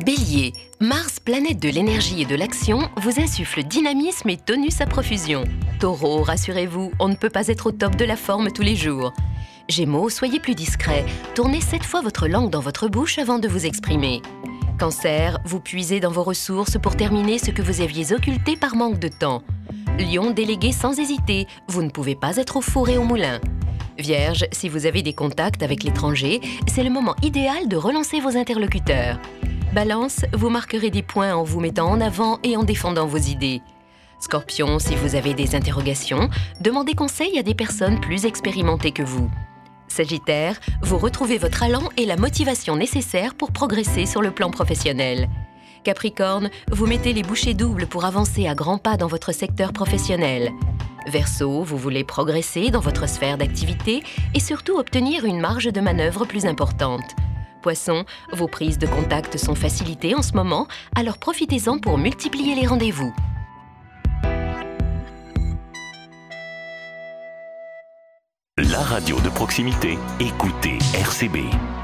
Bélier, Mars, planète de l'énergie et de l'action, vous insuffle dynamisme et tonus à profusion. Taureau, rassurez-vous, on ne peut pas être au top de la forme tous les jours. Gémeaux, soyez plus discret, tournez 7 fois votre langue dans votre bouche avant de vous exprimer. Cancer, vous puisez dans vos ressources pour terminer ce que vous aviez occulté par manque de temps. Lion, déléguez sans hésiter, vous ne pouvez pas être au four et au moulin. Vierge, si vous avez des contacts avec l'étranger, c'est le moment idéal de relancer vos interlocuteurs. Balance, vous marquerez des points en vous mettant en avant et en défendant vos idées. Scorpion, si vous avez des interrogations, demandez conseil à des personnes plus expérimentées que vous. Sagittaire, vous retrouvez votre allant et la motivation nécessaire pour progresser sur le plan professionnel. Capricorne, vous mettez les bouchées doubles pour avancer à grands pas dans votre secteur professionnel. Verseau, vous voulez progresser dans votre sphère d'activité et surtout obtenir une marge de manœuvre plus importante. Poisson, vos prises de contact sont facilitées en ce moment, alors profitez-en pour multiplier les rendez-vous. La radio de proximité, écoutez RCB.